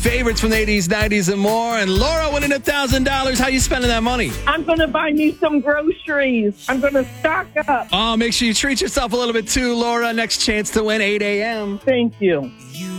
Favorites from the 80s, 90s, and more. And Laura winning $1,000. How you spending that money? I'm going to buy me some groceries. I'm going to stock up. Oh, make sure you treat yourself a little bit too, Laura. Next chance to win, 8 a.m. Thank you.